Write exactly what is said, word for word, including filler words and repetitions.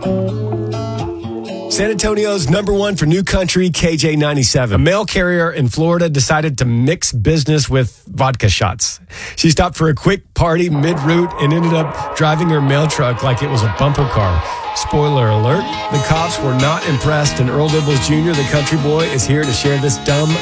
San Antonio's number one for new country, K J ninety-seven. A mail carrier in Florida decided to mix business with vodka shots. She stopped for a quick party mid-route and ended up driving her mail truck like it was a bumper car. Spoiler alert, the cops were not impressed, and Earl Dibbles Junior, the country boy, is here to share this dumb